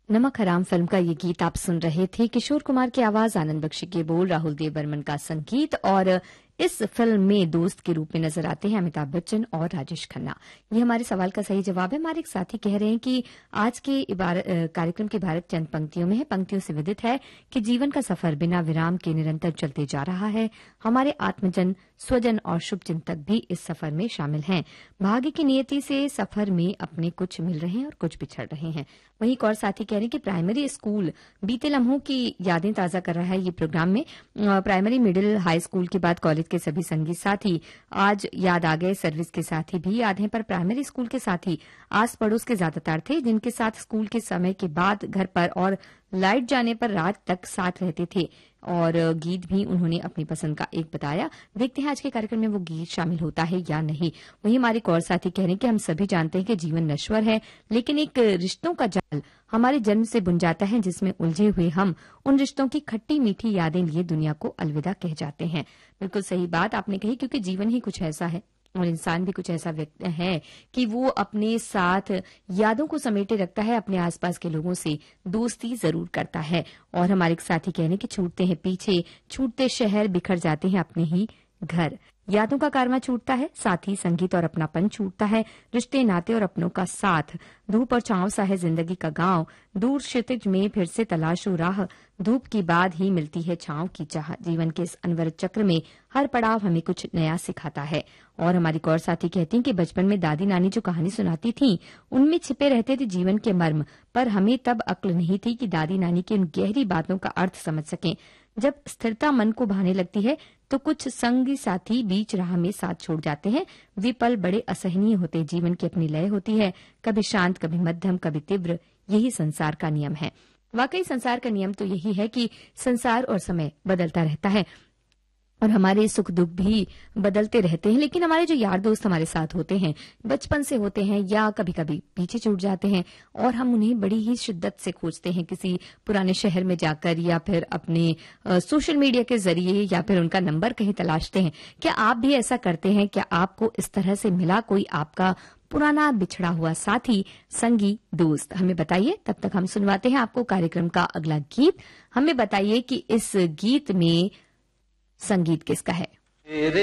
नमक हराम फिल्म का ये गीत आप सुन रहे थे। किशोर कुमार की आवाज, आनंद बख्शी के बोल, राहुल देव बर्मन का संगीत। और इस फिल्म में दोस्त के रूप में नजर आते हैं अमिताभ बच्चन और राजेश खन्ना। ये हमारे सवाल का सही जवाब है। हमारे एक साथी कह रहे हैं कि आज के कार्यक्रम की भारत चंद पंक्तियों में है। पंक्तियों से विदित है कि जीवन का सफर बिना विराम के निरंतर चलते जा रहा है। हमारे आत्मजन, स्वजन और शुभ चिंतक भी इस सफर में शामिल हैं। भाग्य की नियति से सफर में अपने कुछ मिल रहे हैं और कुछ बिछड़ रहे हैं। वहीं एक और साथी कह रहे हैं कि प्राइमरी स्कूल बीते लम्हों की यादें ताजा कर रहा है ये प्रोग्राम में। प्राइमरी, मिडिल, हाई स्कूल के बाद कॉलेज के सभी संगी साथी आज याद आ गए। सर्विस के साथी भी याद हैं, पर प्राइमरी स्कूल के साथी आस पड़ोस के ज्यादातर थे, जिनके साथ स्कूल के समय के बाद घर पर और लाइट जाने पर रात तक साथ रहते थे। और गीत भी उन्होंने अपनी पसंद का एक बताया। देखते हैं आज के कार्यक्रम में वो गीत शामिल होता है या नहीं। वहीं हमारे एक और साथी कह रहे हैं कि हम सभी जानते हैं कि जीवन नश्वर है, लेकिन एक रिश्तों का जाल हमारे जन्म से बुन जाता है, जिसमें उलझे हुए हम उन रिश्तों की खट्टी मीठी यादें लिए दुनिया को अलविदा कह जाते हैं। बिल्कुल सही बात आपने कही, क्योंकि जीवन ही कुछ ऐसा है और इंसान भी कुछ ऐसा व्यक्ति है कि वो अपने साथ यादों को समेटे रखता है, अपने आसपास के लोगों से दोस्ती जरूर करता है। और हमारे एक साथी कहने कि छूटते हैं पीछे, छूटते शहर, बिखर जाते हैं अपने ही घर। यादों का कारवां छूटता है, साथ ही संगीत और अपनापन छूटता है, रिश्ते नाते और अपनों का साथ। धूप और छांव सा है जिंदगी का गांव, दूर क्षितिज में फिर से तलाशो राह, धूप की बाद ही मिलती है छांव की चाह। जीवन के इस अनवरत चक्र में हर पड़ाव हमें कुछ नया सिखाता है। और हमारी एक और साथी कहती हैं कि बचपन में दादी नानी जो कहानी सुनाती थी, उनमें छिपे रहते थे जीवन के मर्म, पर हमें तब अक्ल नहीं थी कि दादी नानी की उन गहरी बातों का अर्थ समझ सकें। जब स्थिरता मन को भाने लगती है तो कुछ संगी साथी बीच राह में साथ छोड़ जाते हैं। वे पल बड़े असहनीय होते। जीवन की अपनी लय होती है, कभी शांत, कभी मध्यम, कभी तीव्र। यही संसार का नियम है। वाकई संसार का नियम तो यही है कि संसार और समय बदलता रहता है और हमारे सुख दुख भी बदलते रहते हैं, लेकिन हमारे जो यार दोस्त हमारे साथ होते हैं, बचपन से होते हैं या कभी कभी पीछे छूट जाते हैं और हम उन्हें बड़ी ही शिद्दत से खोजते हैं, किसी पुराने शहर में जाकर या फिर अपने सोशल मीडिया के जरिए या फिर उनका नंबर कहीं तलाशते हैं। क्या आप भी ऐसा करते हैं? क्या आपको इस तरह से मिला कोई आपका पुराना बिछड़ा हुआ साथी, संगी, दोस्त? हमें बताइए। तब तक हम सुनवाते हैं आपको कार्यक्रम का अगला गीत। हमें बताइए कि इस गीत में संगीत किसका है।